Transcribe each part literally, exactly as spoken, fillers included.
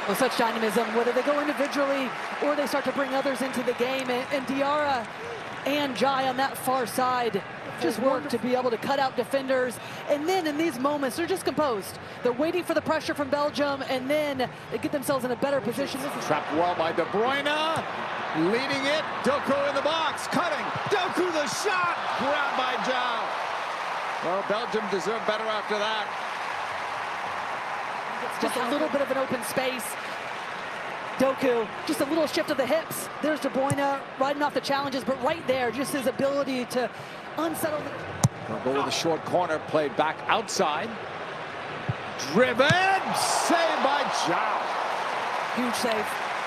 with such dynamism, whether they go individually or they start to bring others into the game. And, and Diarra and Jai on that far side just work to be able to cut out defenders. And then in these moments, they're just composed. They're waiting for the pressure from Belgium, and then they get themselves in a better position. This is trapped well by De Bruyne, leading it. Doku in the box, cutting. Doku the shot, grabbed by Jao. Well, Belgium deserved better after that. It's just a little bit of an open space. Doku, just a little shift of the hips. There's De Bruyne riding off the challenges, but right there, just his ability to unsettle the... They'll go with a short corner, played back outside. Driven, saved by Jao. Huge save.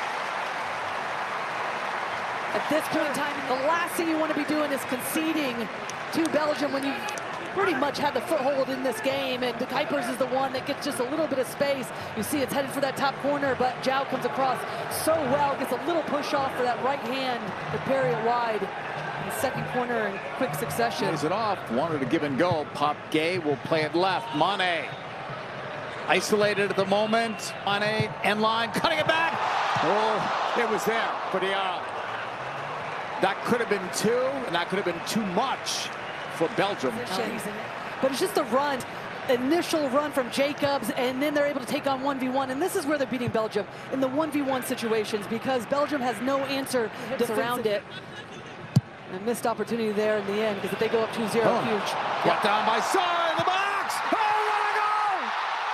At this point in time, the last thing you want to be doing is conceding to Belgium when you pretty much have the foothold in this game, and De Kuipers is the one that gets just a little bit of space. You see it's headed for that top corner, but Jao comes across so well, gets a little push off for that right hand to parry it wide. In second corner in quick succession. Plays it off, wanted to give and go. Pop Gay will play it left. Mane isolated at the moment. Mane end line, cutting it back. Oh, it was there for Diarra. That could have been two, and that could have been too much for Belgium. But it's just a run, initial run from Jacobs, and then they're able to take on one v one. And this is where they're beating Belgium, in the one v one situations, because Belgium has no answer around it. And a missed opportunity there in the end, because if they go up two zero, oh. huge. Brought down by Sarr in the box. Oh, what a goal!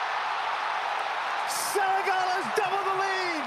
Senegal has doubled the lead.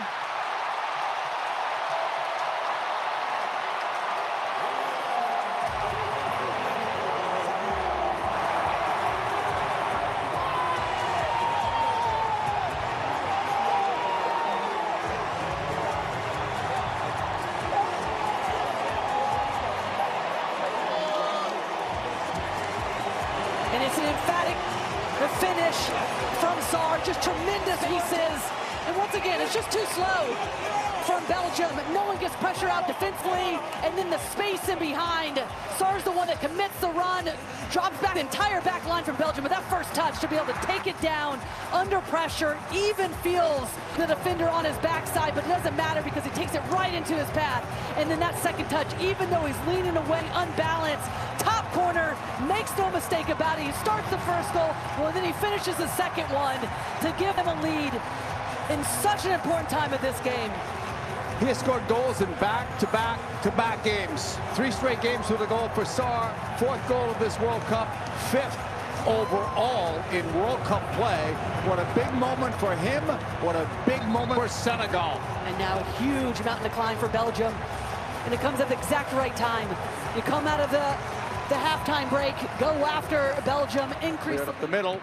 And it's an emphatic finish from Sarr, just tremendous pieces. And once again, it's just too slow from Belgium. No one gets pressure out defensively, and then the space in behind. Sarr's the one that commits the run, drops back the entire back line from Belgium, but that first touch to be able to take it down under pressure, even feels the defender on his backside, but it doesn't matter because he takes it right into his path. And then that second touch, even though he's leaning away, unbalanced, top corner, makes no mistake about it. He starts the first goal, well, and then he finishes the second one to give them a lead in such an important time of this game. He has scored goals in back-to-back-to-back games. Three straight games with a goal for Sarr. Fourth goal of this World Cup. Fifth overall in World Cup play. What a big moment for him. What a big moment for Senegal. And now a huge mountain to climb for Belgium. And it comes at the exact right time. You come out of the, the halftime break, go after Belgium, increase... Cleared up the middle.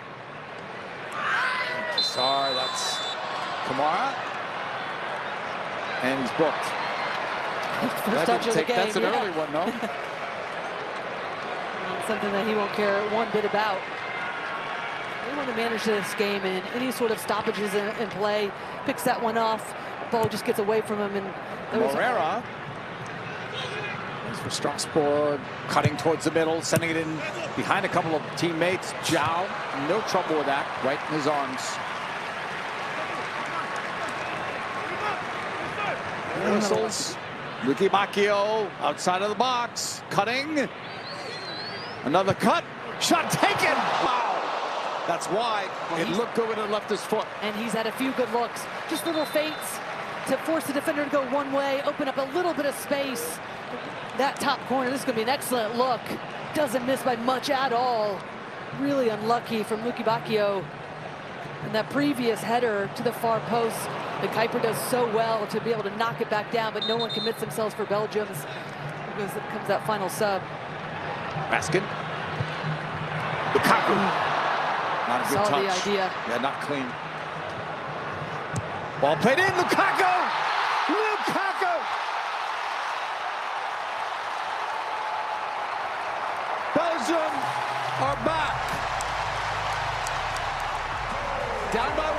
Sarr, that's Kamara. And he's booked. First that touch of the take, game, that's an yeah. early one, no? Something that he won't care one bit about. They want to manage this game, and any sort of stoppages in, in play, picks that one off. The ball just gets away from him. And Moreira. As for Strasbourg, cutting towards the middle, sending it in behind a couple of teammates. Jao, no trouble with that, right in his arms. Whistles. Lucky Bacchio outside of the box, cutting. Another cut. Shot taken. Wow. That's wide. Well, it looked good when it left his foot. And he's had a few good looks. Just little feints to force the defender to go one way, open up a little bit of space. That top corner, this is going to be an excellent look. Doesn't miss by much at all. Really unlucky from Lucky Bacchio. And that previous header to the far post, the Kuiper does so well to be able to knock it back down, but no one commits themselves for Belgium's. Because it comes that final sub. Raskin. Lukaku. Not a good Saw touch. the idea. Yeah, not clean. Ball played in. Lukaku. Lukaku. Belgium are back. Down by